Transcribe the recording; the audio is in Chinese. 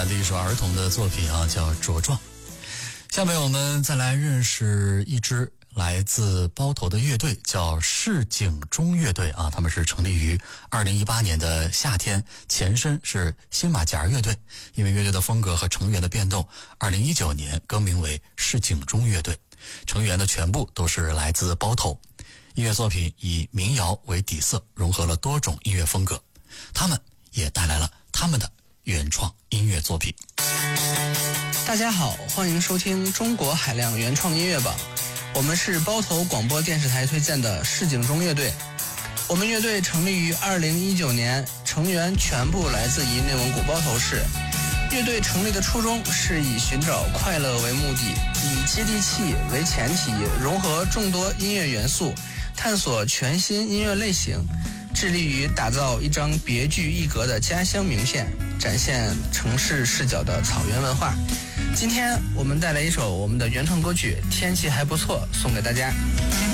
来的一首儿童的作品啊，叫《茁壮》。下面我们再来认识一支来自包头的乐队，叫市井中乐队啊，他们是成立于2018年的夏天，前身是新马甲乐队，因为乐队的风格和成员的变动，2019年更名为市井中乐队，成员的全部都是来自包头。音乐作品以民谣为底色，融合了多种音乐风格，他们也带来了他们的原创音乐作品。 大家好，欢迎收听中国海量原创音乐榜，我们是包头广播电视台推荐的市井中乐队。我们乐队成立于2019年，成员全部来自于内蒙古包头市。乐队成立的初衷是以寻找快乐为目的，以接地气为前提，融合众多音乐元素，探索全新音乐类型，致力于打造一张别具一格的家乡名片，展现城市视角的草原文化。今天我们带来一首我们的原创歌曲《天气还不错》，送给大家。